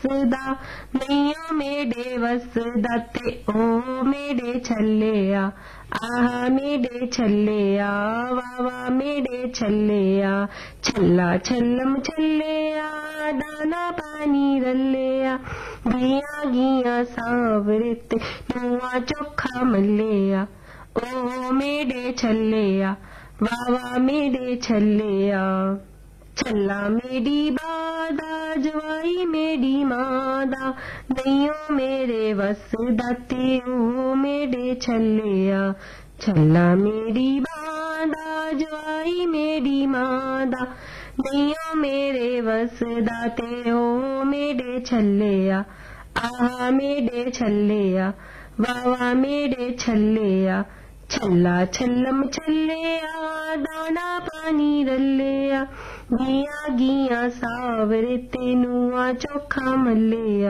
वसदा नैया मेरे वसदा ते ओ मेरे छल्लिया आहा मेरे छल्लिया वावा मेरे छल्लिया छल्ला छल्लम छल्लिया दाना पानी रल्लिया गिया गिया सावरे ते नुआ चोखा मल्लिया ओ मेरे छल्लिया वावा मेरे छल्लिया छल्ला मेरी बादा जवाई मेरी मादा नैयो मेरे वसदा ते ओ मेरे छल्लिया छल्ला मेरी बादा जवाई मेरी मादा नैयो मेरे वसदा ते ओ मेरे छल्लिया आहा मेरे छल्लिया वावा मेरे छल्लिया छल्ला छल्लम छल्लिया दाना पानी रल्लिया गिया गिया सावरे ते नुआ चोखा मल्लिया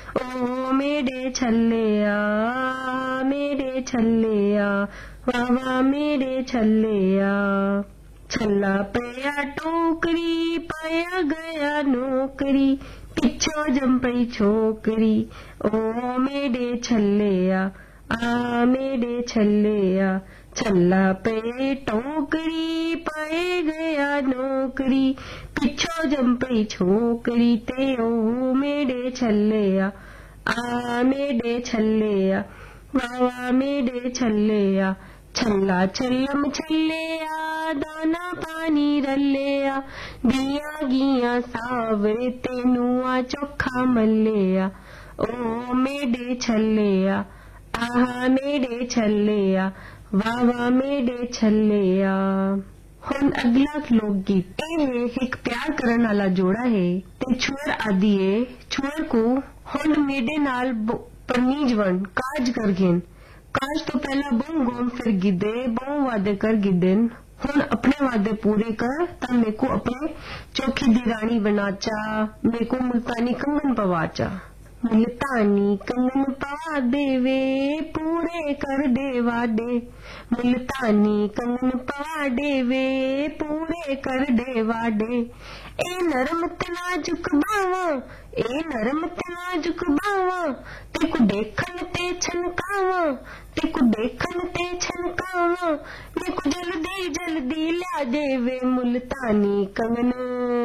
ओ मेरे छल्लिया मेरे छल्लिया वावा मेरे छल्लिया छल्ला पया टोकरी पाया गया नौकरी पिछो जम पई छोकरी ओ मेरे छल्लिया आ मेरे छल्लिया छल्ला पे टोकरी पाए गया नौकरी पिछो जम पई छोकरी ते ओ मेरे छल्लिया आ मेरे छल्लिया वावा मेरे छल्लिया छल्ला छल्लम छल्लिया दाना पानी रल्लिया गिया गिया सावरे ते नुआ चोखा मल्लिया ओ मेरे छल्लिया आहा मेरे छल्लिया वावा मेरे छल्लिया। हुण अगला लोक गीत एक प्यार करन वाला जोड़ा है ते छुअर आदि है छुअर को हुण मेरे नाल परनीज वन काज कर गेन काज तो पहला बहु गोम फिर गिदे बहु वादे कर गिदेन हुण अपने वादे पूरे कर तब मेरे को अपने चौकी दी रानी बनाचा मेरे को मुल्तानी कंगन पवाचा मुल्तानी कंगन पवा देवे पूरे कर दे वादे मुल्तानी कंगन पवा देवे पूरे कर दे वादे ए नरम तना झुक बावा ए नरम तना झुक बावा तेको देखन ते छनकावा तेको देखन ते छनकावा मेको जल्दी जल्दी ला देवे मुल्तानी कंगन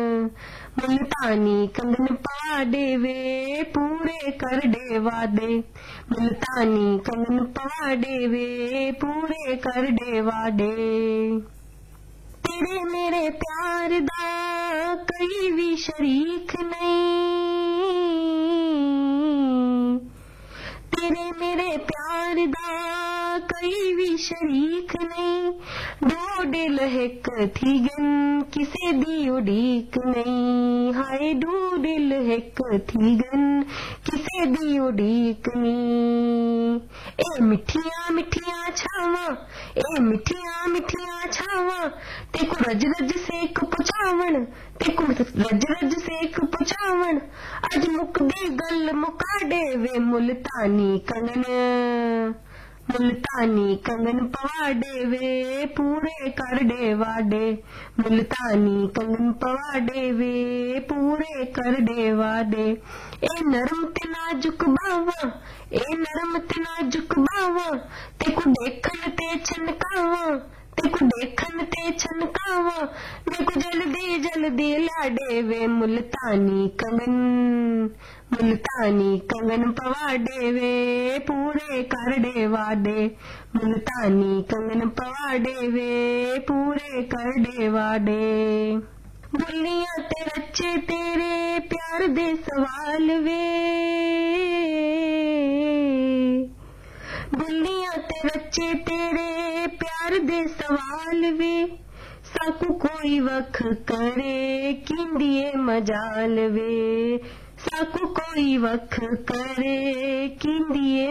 मुल्तानी कंगन पवा देवे पूरे कर दे वादे मुल्तानी कंगन पवा देवे पूरे कर दे वादे तेरे मेरे प्यार दा कई भी शरीक नहीं तेरे मेरे प्यार दा कई भी शरीक नहीं दो दिल हिक थी गन किसे दी उड़ीक नहीं हाय दो दिल हिक थी गन किसे दी उड़ीक नहीं ए मिठिया मिठिया छावा ए मिठिया मिठिया छावा तेको रज रज सेक पुचावण तेको रज रज सेक पुचावण अज मुकदी गल मुका देवे मुल्तानी कंगन मुल्तानी कंगन पवा देवे पूरे कर दे वादे मुल्तानी कंगन पवा देवे पूरे कर दे वादे ए नरम ते नाजुक बावा ए नरम ते नाजुक बावा तेको देखन ते छनकावा तेको देखन ते छनकावा मेको जल्दी जल्दी ला देवे मुल्तानी कंगन पवा देवे पूरे कर दे वादे मुल्तानी कंगन पवा देवे पूरे कर दे वादे बुल्लियां ते रचे तेरे प्यार दे सवाल वे बुल्लियां ते रचे तेरे प्यार दे सवाल वे साकू कोई वख करे किंदिए मजाल वे साकू कोई वख करे किंदिए